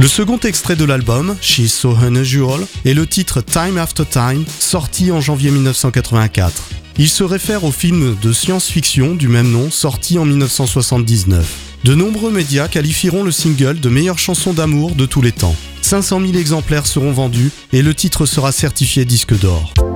Le second extrait de l'album, She's So Unusual, est le titre Time After Time, sorti en janvier 1984. Il se réfère au film de science-fiction du même nom, sorti en 1979. De nombreux médias qualifieront le single de meilleure chanson d'amour de tous les temps. 500 000 exemplaires seront vendus et le titre sera certifié disque d'or.